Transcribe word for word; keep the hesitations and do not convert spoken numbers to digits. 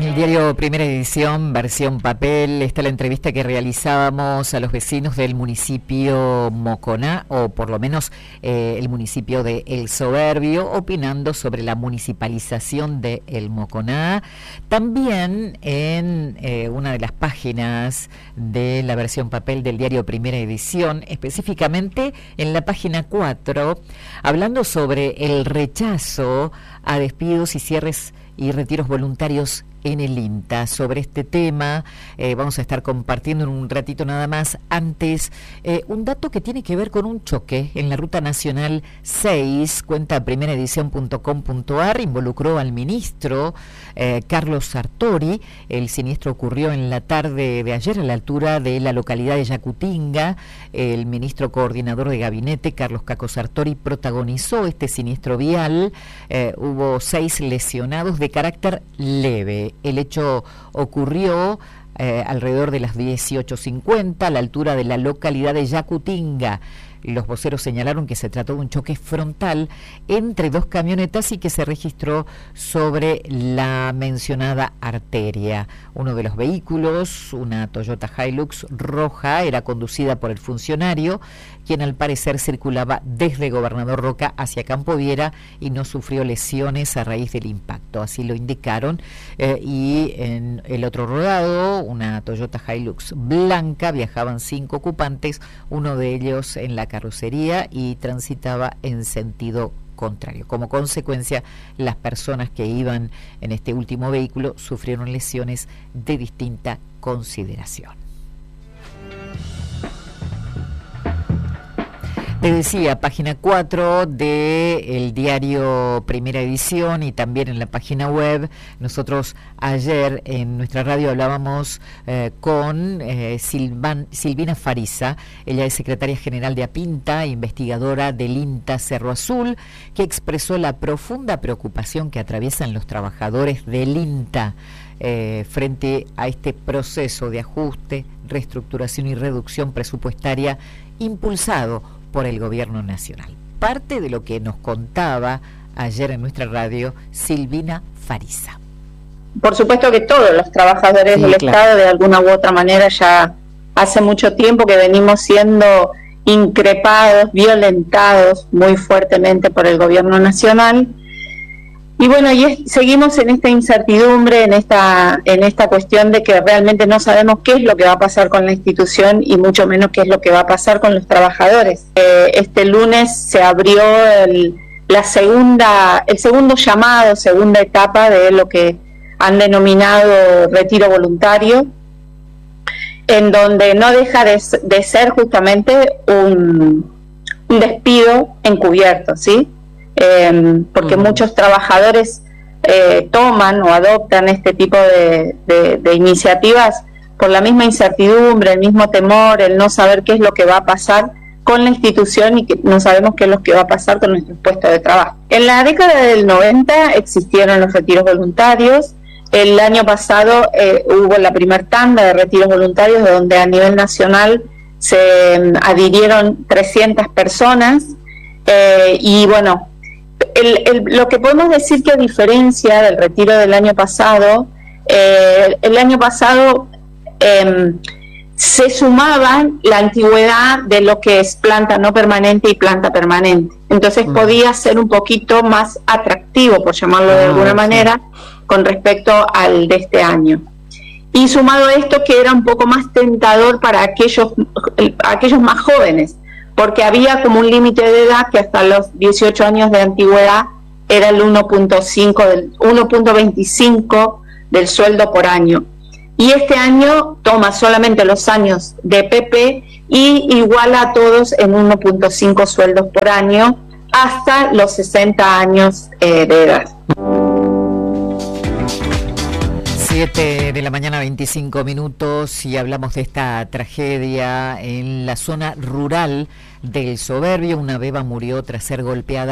En el diario Primera Edición, versión papel, está la entrevista que realizábamos a los vecinos del municipio Moconá, o por lo menos eh, el municipio de El Soberbio, opinando sobre la municipalización de El Moconá. También en eh, una de las páginas de la versión papel del diario Primera Edición, específicamente en la página cuatro, hablando sobre el rechazo a despidos y cierres y retiros voluntarios en el INTA. Sobre este tema eh, vamos a estar compartiendo en un ratito nada más. Antes, eh, un dato que tiene que ver con un choque en la Ruta Nacional seis, cuenta primera edición punto com punto a r, involucró al ministro eh, Carlos Sartori. El siniestro ocurrió en la tarde de ayer a la altura de la localidad de Yacutinga. El ministro coordinador de gabinete, Carlos Caco Sartori, protagonizó este siniestro vial. Eh, hubo seis lesionados de carácter leve. El hecho ocurrió eh, alrededor de las dieciocho cincuenta a la altura de la localidad de Yacutinga. Los voceros señalaron que se trató de un choque frontal entre dos camionetas y que se registró sobre la mencionada arteria. Uno de los vehículos, una Toyota Hilux roja, era conducida por el funcionario, quien al parecer circulaba desde Gobernador Roca hacia Campo Viera y no sufrió lesiones a raíz del impacto, así lo indicaron. Eh, y en el otro rodado, una Toyota Hilux blanca, viajaban cinco ocupantes, uno de ellos en la carrocería y transitaba en sentido contrario. Como consecuencia, las personas que iban en este último vehículo sufrieron lesiones de distinta consideración. Te decía, página cuatro del diario Primera Edición y también en la página web. Nosotros ayer en nuestra radio hablábamos eh, con eh, Silvan, Silvina Fariza. Ella es secretaria general de APINTA, investigadora del INTA Cerro Azul, que expresó la profunda preocupación que atraviesan los trabajadores del INTA eh, frente a este proceso de ajuste, reestructuración y reducción presupuestaria impulsado por el gobierno nacional. Parte de lo que nos contaba ayer en nuestra radio Silvina Fariza. Por supuesto que todos los trabajadores sí, del claro. Estado, de alguna u otra manera, ya hace mucho tiempo que venimos siendo increpados, violentados muy fuertemente por el gobierno nacional. Y bueno, y es, seguimos en esta incertidumbre, en esta en esta cuestión de que realmente no sabemos qué es lo que va a pasar con la institución y mucho menos qué es lo que va a pasar con los trabajadores. Eh, este lunes se abrió el, la segunda el segundo llamado, segunda etapa de lo que han denominado retiro voluntario, en donde no deja de, de ser justamente un, un despido encubierto, ¿sí? Eh, porque uh-huh. muchos trabajadores eh, toman o adoptan este tipo de, de, de iniciativas por la misma incertidumbre, el mismo temor, el no saber qué es lo que va a pasar con la institución y que no sabemos qué es lo que va a pasar con nuestros puestos de trabajo. En la década del noventa existieron los retiros voluntarios. El año pasado eh, hubo la primer tanda de retiros voluntarios, donde a nivel nacional se um, adhirieron trescientas personas eh, y bueno, El, el, lo que podemos decir que a diferencia del retiro del año pasado, eh, el año pasado eh, se sumaban la antigüedad de lo que es planta no permanente y planta permanente. Entonces mm. podía ser un poquito más atractivo, por llamarlo de ah, alguna sí. manera, con respecto al de este año. Y sumado a esto, que era un poco más tentador para aquellos, aquellos más jóvenes, porque había como un límite de edad que hasta los dieciocho años de antigüedad era el uno punto cinco del uno punto veinticinco del sueldo por año. Y este año toma solamente los años de P P y iguala a todos en uno punto cinco sueldos por año hasta los sesenta años eh, de edad. siete de la mañana, veinticinco minutos, y hablamos de esta tragedia en la zona rural del Soberbio. Una beba murió tras ser golpeada